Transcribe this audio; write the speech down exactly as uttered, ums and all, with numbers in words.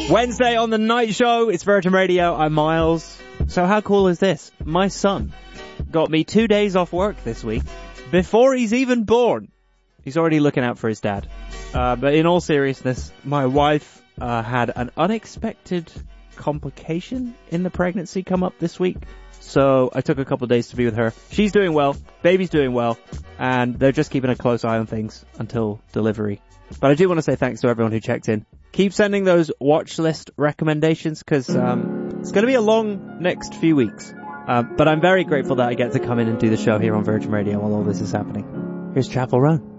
Wednesday on the night show, it's Virgin Radio, I'm Miles. So how cool is this? My son got me two days off work this week before he's even born. He's already looking out for his dad. Uh, but in all seriousness, my wife uh, had an unexpected complication in the pregnancy come up this week. So I took a couple of days to be with her. She's doing well, baby's doing well, and they're just keeping a close eye on things until delivery. But I do want to say thanks to everyone who checked in. Keep sending those watch list recommendations because um, it's going to be a long next few weeks. Um, but I'm very grateful that I get to come in and do the show here on Virgin Radio while all this is happening. Here's Chapel Roan.